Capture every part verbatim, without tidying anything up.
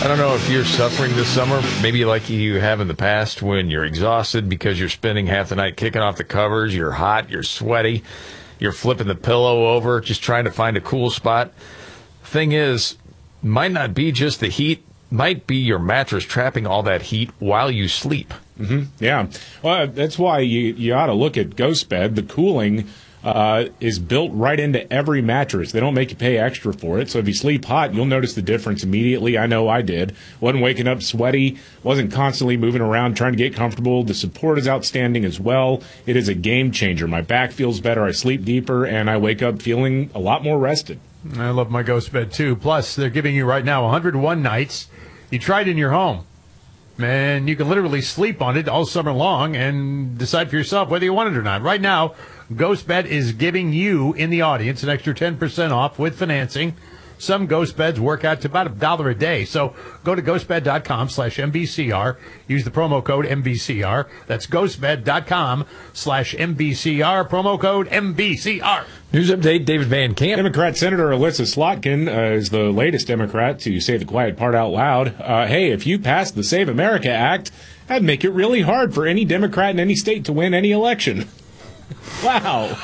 I don't know if you're suffering this summer, maybe like you have in the past when you're exhausted because you're spending half the night kicking off the covers, you're hot, you're sweaty, you're flipping the pillow over, just trying to find a cool spot. Thing is, might not be just the heat, might be your mattress trapping all that heat while you sleep. Mm-hmm. Yeah. Well, that's why you, you ought to look at GhostBed. The cooling uh, is built right into every mattress. They don't make you pay extra for it. So if you sleep hot, you'll notice the difference immediately. I know I did. Wasn't waking up sweaty, wasn't constantly moving around trying to get comfortable. The support is outstanding as well. It is a game changer. My back feels better. I sleep deeper, and I wake up feeling a lot more rested. I love my GhostBed, too. Plus, they're giving you right now one hundred one nights. You try it in your home. And you can literally sleep on it all summer long and decide for yourself whether you want it or not. Right now, GhostBed is giving you in the audience an extra ten percent off with financing. Some GhostBeds work out to about a dollar a day. So go to ghostbed.com slash MVCR. Use the promo code M V C R. That's ghostbed.com slash MVCR. Promo code M V C R. News update, David Van Camp. Democrat Senator Alyssa Slotkin uh, is the latest Democrat to say the quiet part out loud. Uh, hey, if you passed the Save America Act, that'd make it really hard for any Democrat in any state to win any election. Wow.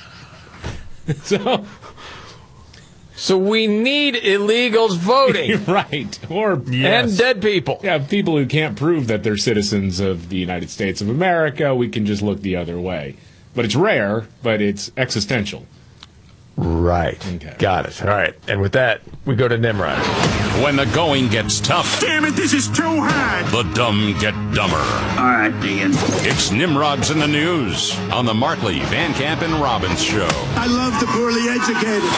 so... So we need illegals voting. Right. Or yes. And dead people. Yeah, people who can't prove that they're citizens of the United States of America, we can just look the other way. But it's rare, but it's existential. Right. Okay. Got it. All right. And with that, we go to Nimrod. When the going gets tough. Damn it, this is too hard. The dumb get dumber. All right, Dean. It's Nimrod's in the News on the Markley, Van Camp, and Robbins Show. I love the poorly educated.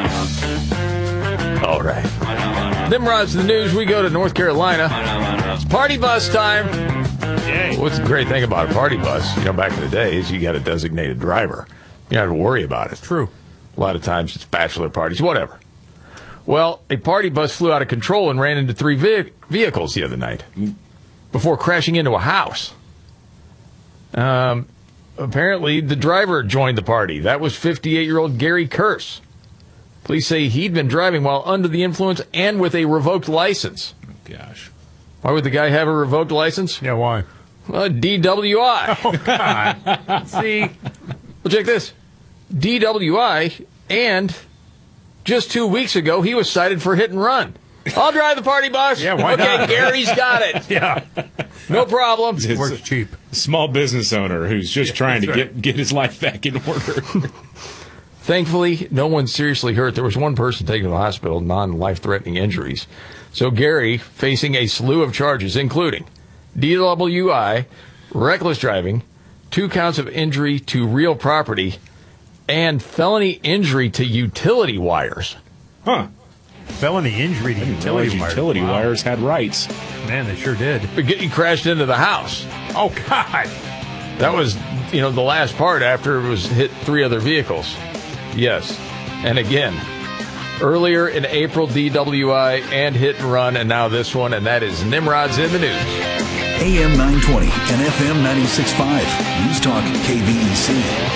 All right. Nimrod's in the News. We go to North Carolina. It's party bus time. Yay. What's the great thing about a party bus? You know, back in the days, you got a designated driver. You don't have to worry about it. True. A lot of times it's bachelor parties, whatever. Well, a party bus flew out of control and ran into three ve- vehicles the other night before crashing into a house. Um, apparently, the driver joined the party. That was fifty-eight-year-old Gary Curse. Police say he'd been driving while under the influence and with a revoked license. Oh, gosh. Why would the guy have a revoked license? Yeah, why? Well, D W I. Oh, God. See? Well, check this. D W I, and just two weeks ago, he was cited for hit and run. I'll drive the party bus. Yeah, why okay, not? Gary's got it. Yeah. No problem. It's Works cheap. A small business owner who's just Yeah, trying to right. get, get his life back in order. Thankfully, no one seriously hurt. There was one person taken to the hospital, non-life-threatening injuries. So Gary facing a slew of charges, including D W I, reckless driving, two counts of injury to real property, and felony injury to utility wires. Huh. Felony injury to utility Those wires. utility Wow. wires had rights. Man, they sure did. But he crashed into the house. Oh, God. That was, you know, the last part after it was hit three other vehicles. Yes. And again, earlier in April, D W I and hit and run, and now this one, and that is Nimrod's in the News. A M nine twenty and F M ninety-six point five. News Talk K V E C.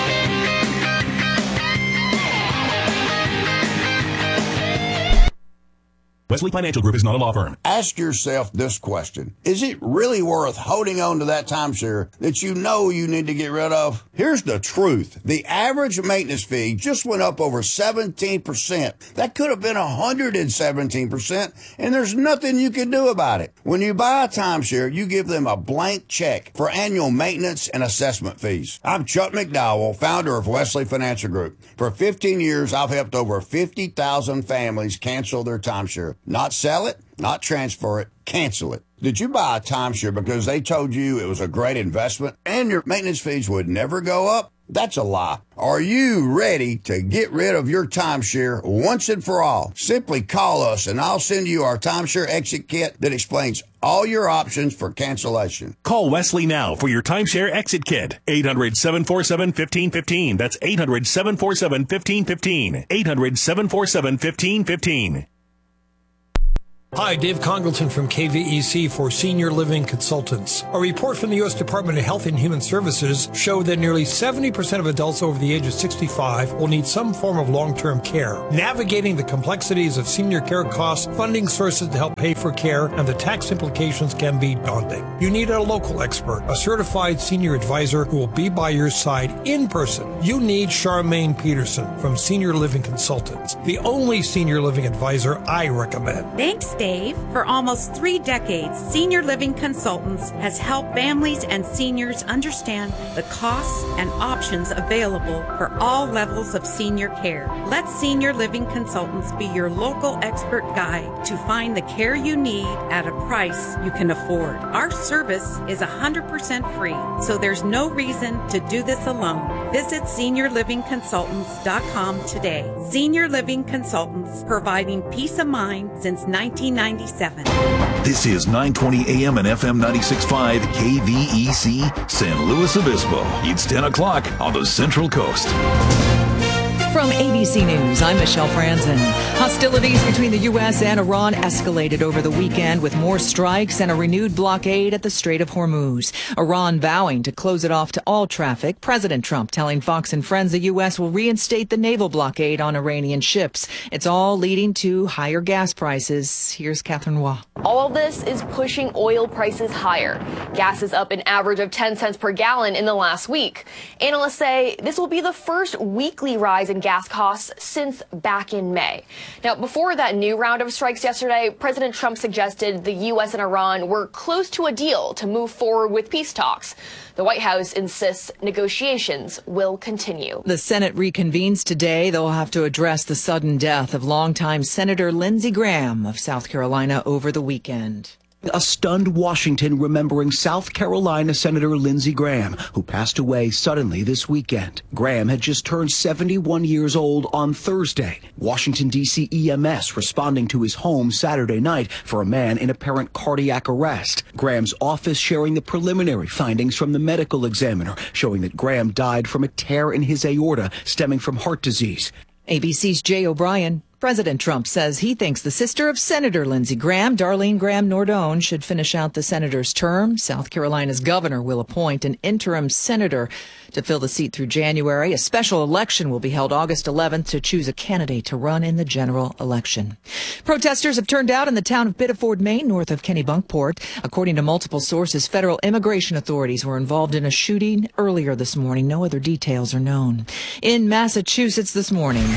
Wesley Financial Group is not a law firm. Ask yourself this question. Is it really worth holding on to that timeshare that you know you need to get rid of? Here's the truth. The average maintenance fee just went up over seventeen percent. That could have been one hundred seventeen percent, and there's nothing you can do about it. When you buy a timeshare, you give them a blank check for annual maintenance and assessment fees. I'm Chuck McDowell, founder of Wesley Financial Group. For fifteen years, I've helped over fifty thousand families cancel their timeshare. Not sell it, not transfer it, cancel it. Did you buy a timeshare because they told you it was a great investment and your maintenance fees would never go up? That's a lie. Are you ready to get rid of your timeshare once and for all? Simply call us and I'll send you our timeshare exit kit that explains all your options for cancellation. Call Wesley now for your timeshare exit kit. eight hundred, seven four seven, one five one five. That's eight hundred, seven four seven, one five one five. eight hundred, seven four seven, one five one five. Hi, Dave Congleton from K V E C for Senior Living Consultants. A report from the U S Department of Health and Human Services showed that nearly seventy percent of adults over the age of sixty-five will need some form of long-term care. Navigating the complexities of senior care costs, funding sources to help pay for care, and the tax implications can be daunting. You need a local expert, a certified senior advisor who will be by your side in person. You need Charmaine Peterson from Senior Living Consultants, the only senior living advisor I recommend. Thanks, Dave. For almost three decades, Senior Living Consultants has helped families and seniors understand the costs and options available for all levels of senior care. Let Senior Living Consultants be your local expert guide to find the care you need at a price you can afford. Our service is one hundred percent free, so there's no reason to do this alone. Visit senior living consultants dot com today. Senior Living Consultants, providing peace of mind since nineteen ninety-seven. This is nine twenty A M and F M ninety-six point five K V E C, San Luis Obispo. It's ten o'clock on the Central Coast. From A B C News, I'm Michelle Franzen. Hostilities between the U S and Iran escalated over the weekend with more strikes and a renewed blockade at the Strait of Hormuz. Iran vowing to close it off to all traffic. President Trump telling Fox and Friends the U S will reinstate the naval blockade on Iranian ships. It's all leading to higher gas prices. Here's Catherine Waugh. All of this is pushing oil prices higher. Gas is up an average of ten cents per gallon in the last week. Analysts say this will be the first weekly rise in gas costs since back in May. Now, before that new round of strikes yesterday, President Trump suggested the U S and Iran were close to a deal to move forward with peace talks. The White House insists negotiations will continue. The Senate reconvenes today. They'll have to address the sudden death of longtime Senator Lindsey Graham of South Carolina over the weekend. A stunned Washington remembering South Carolina Senator Lindsey Graham, who passed away suddenly this weekend. Graham had just turned seventy-one years old on Thursday. Washington, D C E M S responding to his home Saturday night for a man in apparent cardiac arrest. Graham's office sharing the preliminary findings from the medical examiner, showing that Graham died from a tear in his aorta stemming from heart disease. A B C's Jay O'Brien. President Trump says he thinks the sister of Senator Lindsey Graham, Darlene Graham Nordone, should finish out the senator's term. South Carolina's governor will appoint an interim senator to fill the seat through January. A special election will be held August eleventh to choose a candidate to run in the general election. Protesters have turned out in the town of Biddeford, Maine, north of Kennebunkport. According to multiple sources, federal immigration authorities were involved in a shooting earlier this morning. No other details are known. In Massachusetts this morning,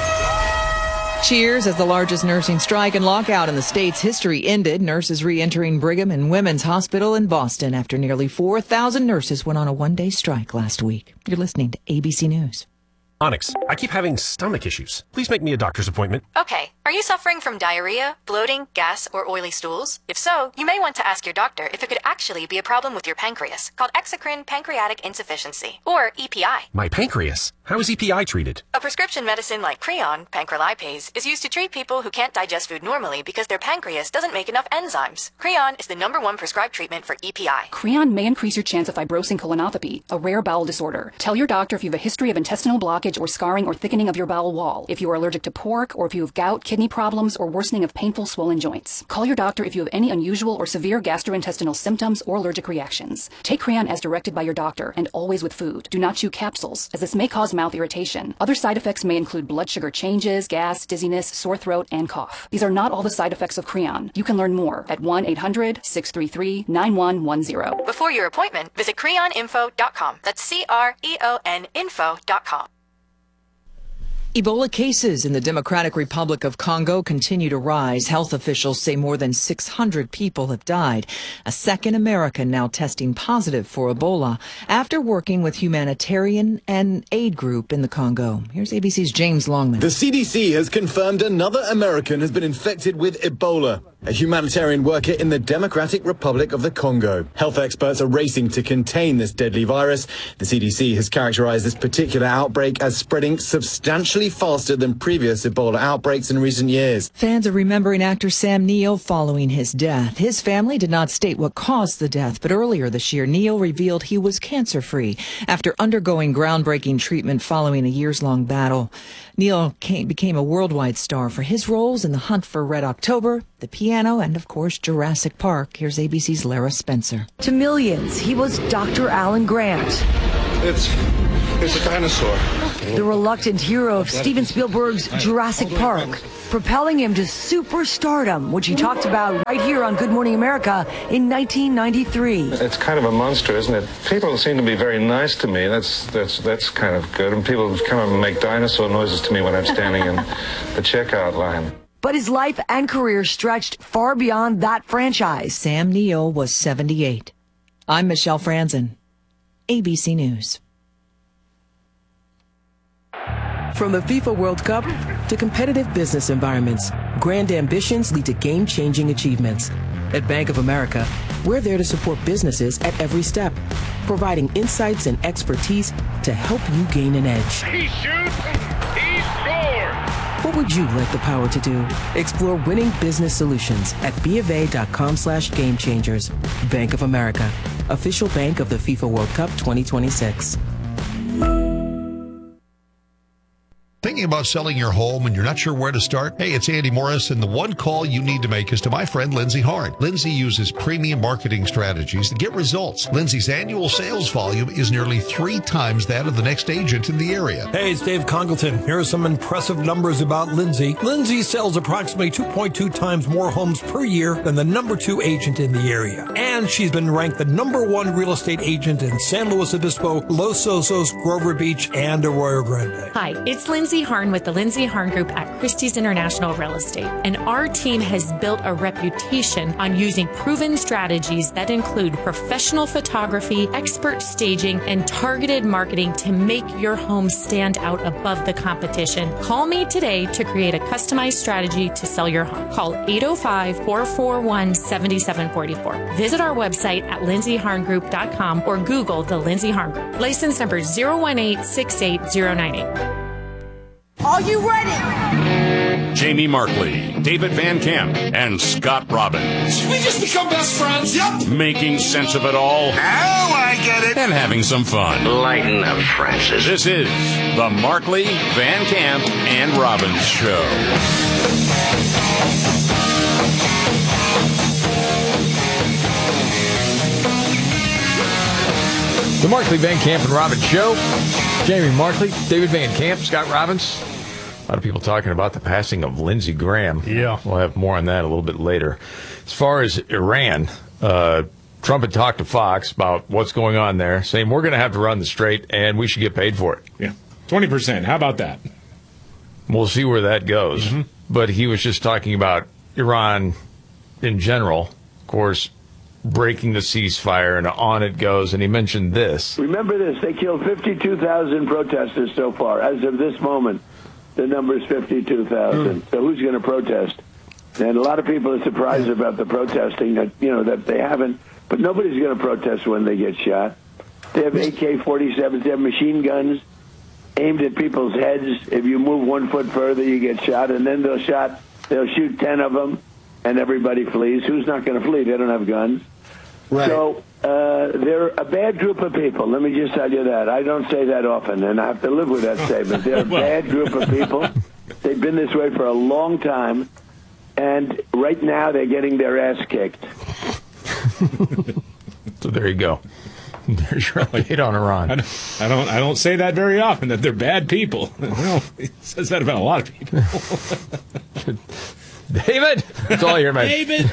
cheers as the largest nursing strike and lockout in the state's history ended. Nurses re-entering Brigham and Women's Hospital in Boston after nearly four thousand nurses went on a one-day strike last week. You're listening to A B C News. Onyx, I keep having stomach issues. Please make me a doctor's appointment. Okay. Are you suffering from diarrhea, bloating, gas, or oily stools? If so, you may want to ask your doctor if it could actually be a problem with your pancreas, called exocrine pancreatic insufficiency, or E P I. My pancreas? How is E P I treated? A prescription medicine like Creon, pancrelipase, is used to treat people who can't digest food normally because their pancreas doesn't make enough enzymes. Creon is the number one prescribed treatment for E P I. Creon may increase your chance of fibrosing colonopathy, a rare bowel disorder. Tell your doctor if you have a history of intestinal blockage or scarring or thickening of your bowel wall, if you are allergic to pork, or if you have gout, kidney problems, or worsening of painful swollen joints. Call your doctor if you have any unusual or severe gastrointestinal symptoms or allergic reactions. Take Creon as directed by your doctor and always with food. Do not chew capsules, as this may cause mouth irritation. Other side effects may include blood sugar changes, gas, dizziness, sore throat, and cough. These are not all the side effects of Creon. You can learn more at one eight hundred six three three nine one one zero. Before your appointment, visit creon info dot com. That's C R E O N info dot com. Ebola cases in the Democratic Republic of Congo continue to rise. Health officials say more than six hundred people have died. A second American now testing positive for Ebola after working with humanitarian and aid group in the Congo. Here's A B C's James Longman. The C D C has confirmed another American has been infected with Ebola, a humanitarian worker in the Democratic Republic of the Congo. Health experts are racing to contain this deadly virus. The C D C has characterized this particular outbreak as spreading substantially faster than previous Ebola outbreaks in recent years. Fans are remembering actor Sam Neill following his death. His family did not state what caused the death, but earlier this year, Neill revealed he was cancer-free after undergoing groundbreaking treatment following a years-long battle. Neill came, became a worldwide star for his roles in The Hunt for Red October, The the piano, and, of course, Jurassic Park. Here's A B C's Lara Spencer. To millions, he was Doctor Alan Grant. It's, it's a dinosaur. The reluctant hero of Steven Spielberg's Jurassic Park, propelling him to superstardom, which he talked about right here on Good Morning America in nineteen ninety-three. It's kind of a monster, isn't it? People seem to be very nice to me. That's that's that's kind of good. And people kind of make dinosaur noises to me when I'm standing in the checkout line. But his life and career stretched far beyond that franchise. Sam Neill was seventy-eight. I'm Michelle Franzen, A B C News. From the FIFA World Cup to competitive business environments, grand ambitions lead to game-changing achievements. At Bank of America, we're there to support businesses at every step, providing insights and expertise to help you gain an edge. He shoots, he scores! What would you like the power to do? Explore winning business solutions at bofa.com slash game changers. Bank of America, official bank of the FIFA World Cup twenty twenty-six. Thinking about selling your home and you're not sure where to start? Hey, it's Andy Morris, and the one call you need to make is to my friend Lindsay Harn. Lindsay uses premium marketing strategies to get results. Lindsay's annual sales volume is nearly three times that of the next agent in the area. Hey, it's Dave Congleton. Here are some impressive numbers about Lindsay. Lindsay sells approximately two point two times more homes per year than the number two agent in the area. And she's been ranked the number one real estate agent in San Luis Obispo, Los Osos, Grover Beach, and Arroyo Grande. Hi, it's Lindsay Harn with the Lindsay Harn Group at Christie's International Real Estate. And our team has built a reputation on using proven strategies that include professional photography, expert staging, and targeted marketing to make your home stand out above the competition. Call me today to create a customized strategy to sell your home. Call eight oh five, four four one, seven seven four four. Visit our website at lindsay harn group dot com or Google the Lindsay Harn Group. License number zero one eight six eight zero nine eight. Are you ready? Jamie Markley, David Van Camp, and Scott Robbins. We just become best friends. Yep. Making sense of it all. Now I get it. And having some fun. Lighten up, Francis. This is the Markley, Van Camp, and Robbins Show. The Markley, Van Camp, and Robbins Show. Jamie Markley, David Van Camp, Scott Robbins. A lot of people talking about the passing of Lindsey Graham. Yeah. We'll have more on that a little bit later. As far as Iran, uh, Trump had talked to Fox about what's going on there, saying we're going to have to run the Strait and we should get paid for it. Yeah. twenty percent. How about that? We'll see where that goes. Mm-hmm. But he was just talking about Iran in general. Of course, breaking the ceasefire, and on it goes. And he mentioned this. Remember this, they killed fifty-two thousand protesters so far. As of this moment, the number is fifty-two thousand. Mm. So who's going to protest? And a lot of people are surprised about the protesting, that you know, that they haven't. But nobody's going to protest when they get shot. They have A K forty-sevens, they have machine guns aimed at people's heads. If you move one foot further, you get shot. And then they'll shot, they'll shoot ten of them, and everybody flees. Who's not going to flee? They don't have guns. Right. So uh, they're a bad group of people. Let me just tell you that. I don't say that often, and I have to live with that statement. They're a well. bad group of people. They've been this way for a long time, and right now they're getting their ass kicked. So there you go. There's your update on Iran. I don't, I don't. I don't say that very often, that they're bad people. Well, he says that about a lot of people. David, that's all you're, man. David.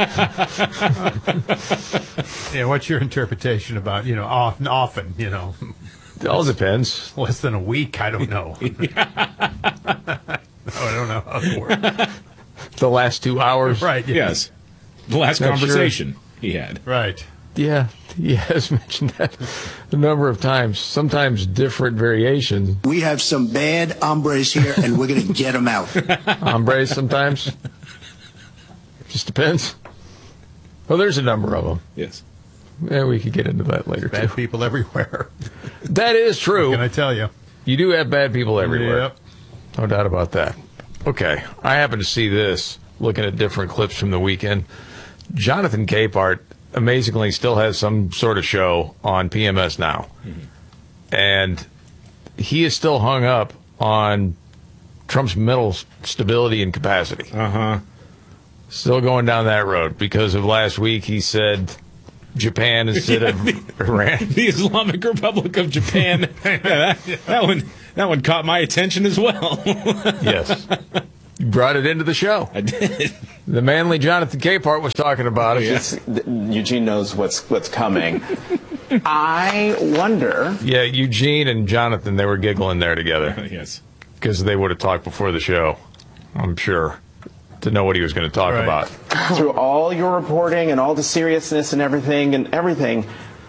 Yeah, what's your interpretation about, you know, often, often, you know? It all depends. Less than a week, I don't know. No, I don't know how it works. The last two hours? Right. Yeah. Yes. The last Not conversation sure. he had. Right. Yeah, he has mentioned that a number of times, sometimes different variations. We have some bad hombres here, and we're going to get them out. Hombres sometimes? Just depends. Well, there's a number of them. Yes. Yeah, we could get into that later, Bad too. people everywhere. That is true. What can I tell you? You do have bad people everywhere. Yep. No doubt about that. Okay, I happen to see this, looking at different clips from the weekend. Jonathan Capehart amazingly still has some sort of show on P M S Now. Mm-hmm. And he is still hung up on Trump's mental stability and capacity. Uh-huh. Still going down that road because of last week. He said Japan instead Yeah, of the, Iran. The Islamic Republic of Japan. Yeah, that, that one, that one caught my attention as well. Yes. You brought it into the show. I did. The manly Jonathan Capehart was talking about it. It's, Eugene knows what's what's coming. I wonder. Yeah, Eugene and Jonathan, they were giggling there together. Yes. Because they would have talked before the show, I'm sure, to know what he was going to talk Right. about. Through all your reporting and all the seriousness and everything and everything,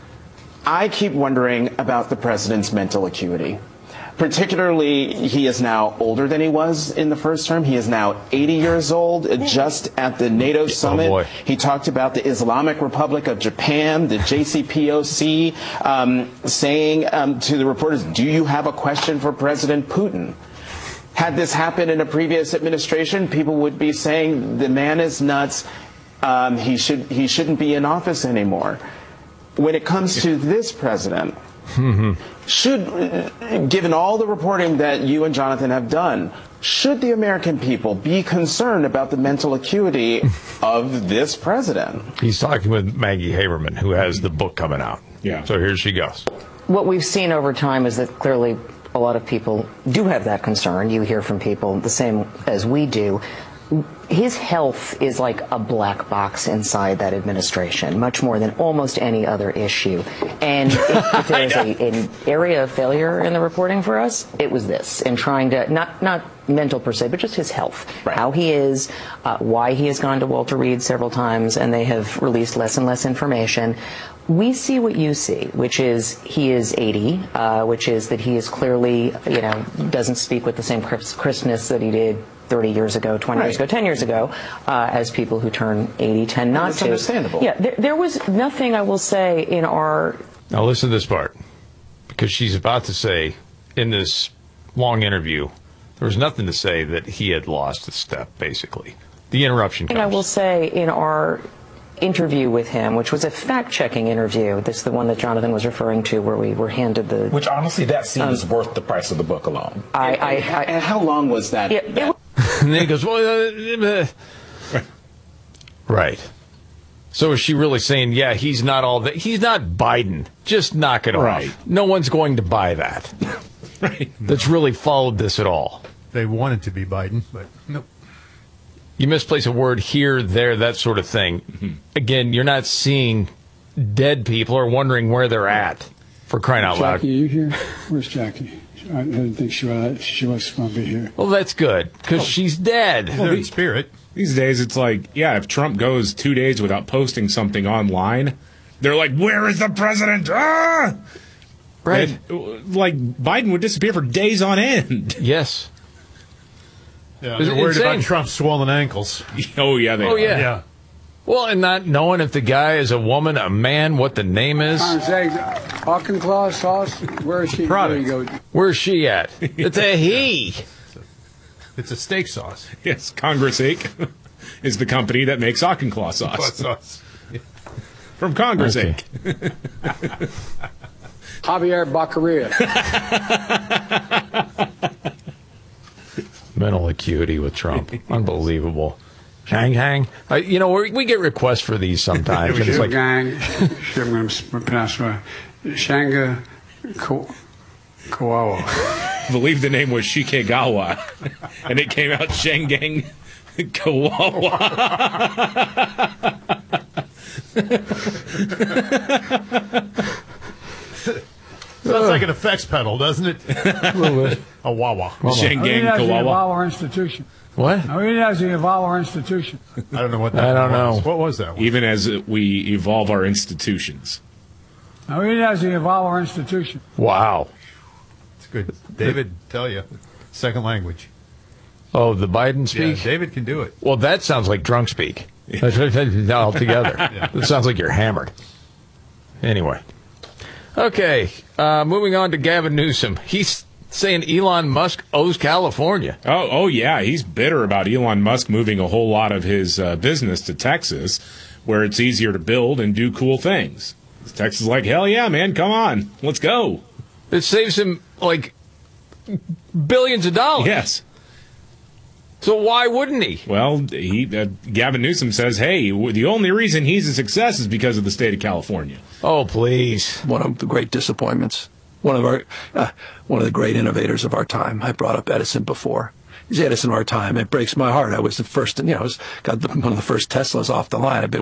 I keep wondering about the president's mental acuity. Particularly, he is now older than he was in the first term. He is now eighty years old. Just at the NATO summit, boy. he talked about the Islamic Republic of Japan, the J C P O C, um, saying um, to the reporters, "Do you have a question for President Putin?" Had this happened in a previous administration, people would be saying the man is nuts. Um, he should he shouldn't be in office anymore. When it comes to this president, should, uh, given all the reporting that you and Jonathan have done, should the American people be concerned about the mental acuity of this president? He's talking with Maggie Haberman, who has the book coming out. Yeah. So here she goes. What we've seen over time is that clearly a lot of people do have that concern. You hear from people the same as we do. His health is like a black box inside that administration, much more than almost any other issue. And if, if there is a, an area of failure in the reporting for us, it was this, in trying to, not, not mental per se, but just his health, right. How he is, uh, why he has gone to Walter Reed several times, and they have released less and less information. We see what you see, which is he is eighty, uh, which is that he is clearly, you know, doesn't speak with the same crispness that he did thirty years ago, twenty Right. years ago, ten years ago, uh, as people who turn eighty tend not That's to. understandable. Yeah, there, there was nothing, I will say, in our... Now listen to this part, because she's about to say in this long interview, there was nothing to say that he had lost a step, basically. The interruption comes. And I will say in our interview with him, which was a fact-checking interview, this is the one that Jonathan was referring to, where we were handed the... Which honestly, that seems um, worth the price of the book alone. I, I, and, I, and how long was that? Yeah, that? And then he goes, well, uh, uh, right. So is she really saying, yeah, he's not all that? He's not Biden. Just knock it Right. off. No one's going to buy that. Right. That's really followed this at all. They wanted to be Biden, but nope. You misplace a word here, there, that sort of thing. Mm-hmm. Again, you're not seeing dead people or wondering where they're at, for crying out loud. Jackie, are you here? Where's Jackie? I didn't think she was, she was going to be here. Well, that's good, because Oh. she's dead. Well, They're the- in spirit. These days, it's like, yeah, if Trump goes two days without posting something online, they're like, where is the president? Ah! Right. And, like, Biden would disappear for days on end. Yes. Yeah, It's they're worried insane. about Trump's swollen ankles. Oh, yeah, they Oh, are. yeah. Yeah. Well, and not knowing if the guy is a woman, a man, what the name is. Auchinclaw sauce, where is she? Product. There you go. Where's she at? It's a he. It's a steak sauce. Yes, Congress Inc is the company that makes Auchinclaw sauce. sauce. From Congress Okay. Incorporated. Javier Baccaria. Mental acuity with Trump. Unbelievable. Hang, hang. Uh, you know, we we get requests for these sometimes. and it's like, Gang, I'm going to pronounce my Shanga Ko- Kawawa. I believe the name was Shikegawa, and it came out Shengang Kawawa. Sounds like an effects pedal, doesn't it? a little bit. A wawa. Shengang Kawawa. our institution. What? No, it doesn't involve our institution. I don't know what that I don't was. know. What was that one? Even as we evolve our institutions. No, it doesn't involve our institution. Wow. It's good. David, tell you. Second language. Oh, the Biden Yeah, speak? David can do it. Well, that sounds like drunk speak. Altogether. Yeah. It sounds like you're hammered. Anyway. Okay. Uh, moving on to Gavin Newsom. He's saying Elon Musk owes California. Oh, oh yeah, he's bitter about Elon Musk moving a whole lot of his uh, business to Texas, where it's easier to build and do cool things. Texas is like, hell yeah, man, come on, let's go. It saves him, like, billions of dollars. Yes. So why wouldn't he? Well, he uh, Gavin Newsom says, hey, w- the only reason he's a success is because of the state of California. Oh, please. One of the great disappointments. One of our, uh, one of the great innovators of our time. I brought up Edison before. He's Edison of our time. It breaks my heart. I was the first, you know, I was got the, one of the first Teslas off the line. I've been